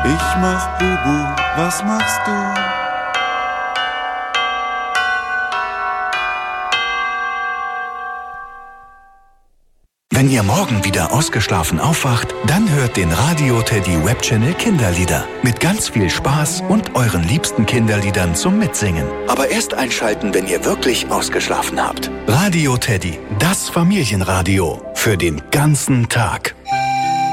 Ich mach Bubu, was machst du? Wenn ihr morgen wieder ausgeschlafen aufwacht, dann hört den Radio Teddy Webchannel Kinderlieder. Mit ganz viel Spaß und euren liebsten Kinderliedern zum Mitsingen. Aber erst einschalten, wenn ihr wirklich ausgeschlafen habt. Radio Teddy, das Familienradio. Für den ganzen Tag.